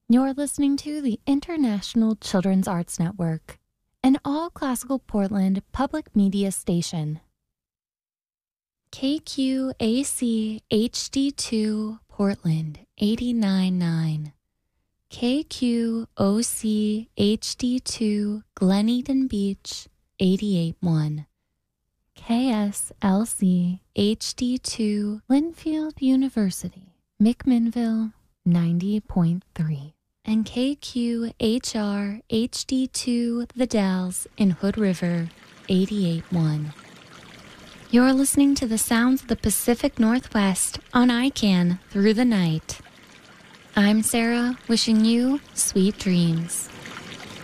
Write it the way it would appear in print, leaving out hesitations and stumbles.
You're listening to the International Children's Arts Network, an all-classical Portland public media station. KQAC HD2 Portland 89.9. KQOC HD2 Glen Eden Beach 88.1. KSLC HD2 Linfield University, McMinnville 90.3. And KQHR HD2 The Dalles in Hood River 88.1. You're listening to the sounds of the Pacific Northwest on ICANN through the night. I'm Sarah, wishing you sweet dreams.